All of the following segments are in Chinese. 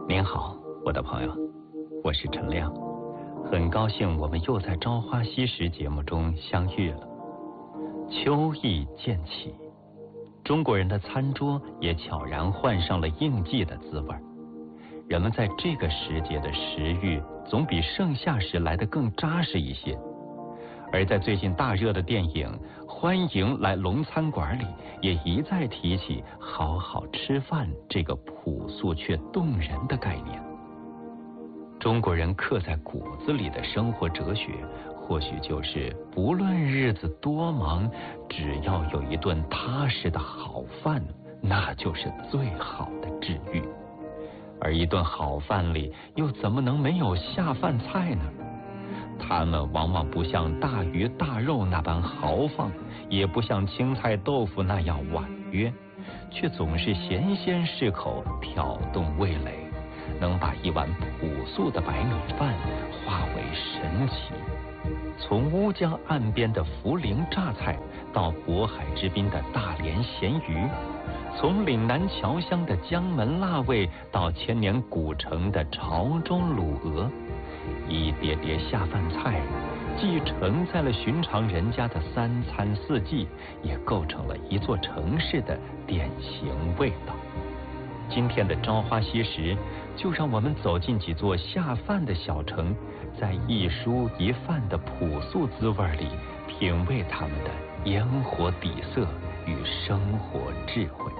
您好，我的朋友，我是陈亮，很高兴我们又在《朝花夕拾》节目中相遇了。秋意渐起，中国人的餐桌也悄然换上了应季的滋味。人们在这个时节的食欲总比盛夏时来得更扎实一些。而在最近大热的电影《欢迎来龙餐馆》里，也一再提起好好吃饭这个朴素却动人的概念。中国人刻在骨子里的生活哲学，或许就是不论日子多忙，只要有一顿踏实的好饭，那就是最好的治愈。而一顿好饭里，又怎么能没有下饭菜呢？它们往往不像大鱼大肉那般豪放，也不像青菜豆腐那样婉约，却总是咸鲜适口，挑动味蕾，能把一碗朴素的白米饭化为神奇。从乌江岸边的涪陵榨菜，到渤海之滨的大连咸鱼，从岭南侨乡的江门辣味，到千年古城的潮州卤鹅，一碟碟下饭菜，既承载了寻常人家的三餐四季，也构成了一座城市的典型味道。今天的朝花夕拾，就让我们走进几座下饭的小城，在一蔬一饭的朴素滋味里，品味他们的烟火底色与生活智慧。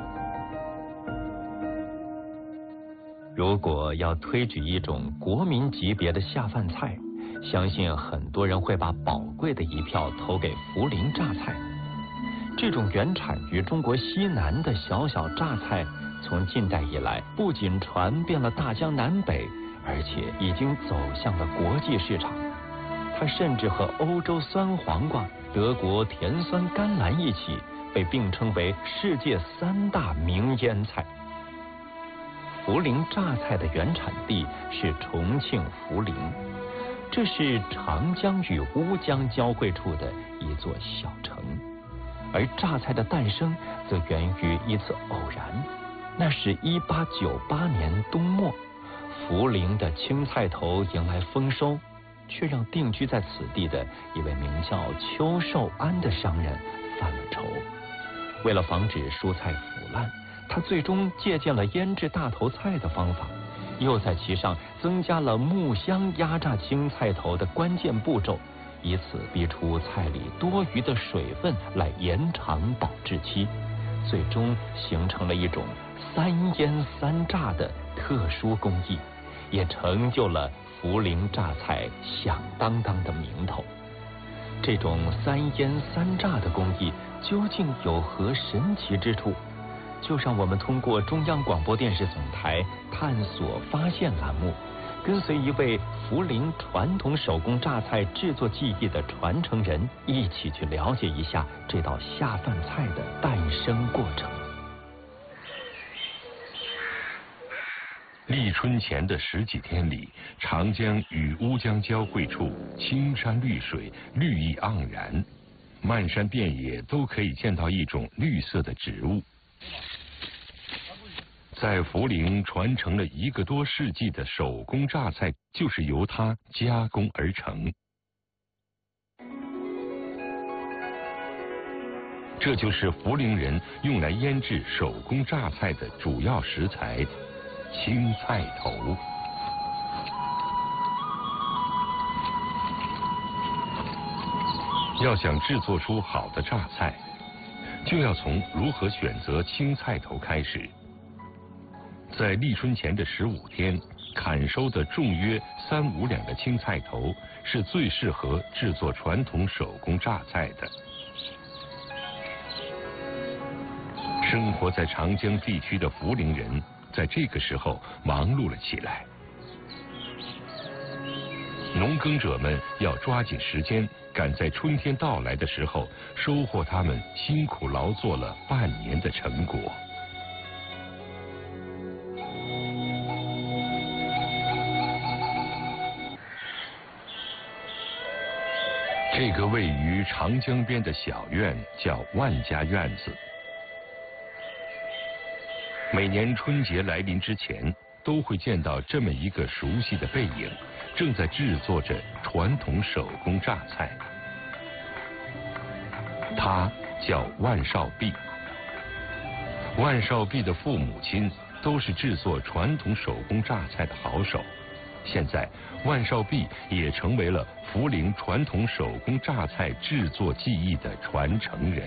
如果要推举一种国民级别的下饭菜，相信很多人会把宝贵的一票投给涪陵榨菜。这种原产于中国西南的小小榨菜，从近代以来不仅传遍了大江南北，而且已经走向了国际市场。它甚至和欧洲酸黄瓜、德国甜酸甘蓝一起，被并称为世界3大名腌菜。涪陵榨菜的原产地是重庆涪陵，这是长江与乌江交汇处的一座小城。而榨菜的诞生则源于一次偶然，那是1898年冬末，涪陵的青菜头迎来丰收，却让定居在此地的一位名叫邱寿安的商人犯了愁。为了防止蔬菜腐烂，他最终借鉴了腌制大头菜的方法，又在其上增加了木香压榨青菜头的关键步骤，以此逼出菜里多余的水分来延长保质期，最终形成了一种3腌3榨的特殊工艺，也成就了涪陵榨菜响当当的名头。这种3腌3榨的工艺究竟有何神奇之处？就让我们通过中央广播电视总台探索发现栏目，跟随一位涪陵传统手工榨菜制作技艺的传承人，一起去了解一下这道下饭菜的诞生过程。 立春前的10几天里，长江与乌江交汇处，青山绿水，绿意盎然，漫山遍野都可以见到一种绿色的植物。在涪陵传承了1个多世纪的手工榨菜，就是由它加工而成。这就是涪陵人用来腌制手工榨菜的主要食材——青菜头。要想制作出好的榨菜，就要从如何选择青菜头开始。在立春前的15天，砍收的重约3、5两的青菜头是最适合制作传统手工榨菜的。生活在长江地区的涪陵人，在这个时候忙碌了起来。农耕者们要抓紧时间，赶在春天到来的时候收获他们辛苦劳作了半年的成果。这个位于长江边的小院叫万家院子。每年春节来临之前， 都会见到这么一个熟悉的背影，正在制作着传统手工榨菜。他叫万少弼。万少弼的父母亲都是制作传统手工榨菜的好手，现在万少弼也成为了涪陵传统手工榨菜制作技艺的传承人。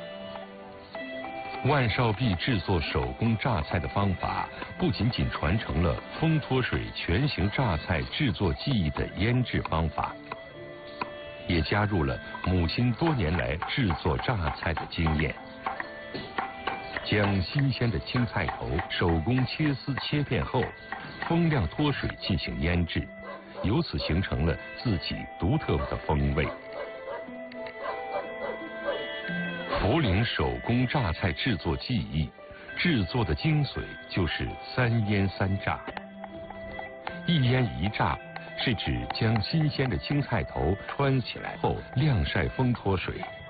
万少弼制作手工榨菜的方法，不仅仅传承了风脱水全形榨菜制作技艺的腌制方法，也加入了母亲多年来制作榨菜的经验。将新鲜的青菜头手工切丝切片后，风晾脱水进行腌制，由此形成了自己独特的风味。涪陵手工榨菜制作技艺，制作的精髓就是3腌3榨。1腌1榨是指将新鲜的青菜头穿起来后晾晒风脱水，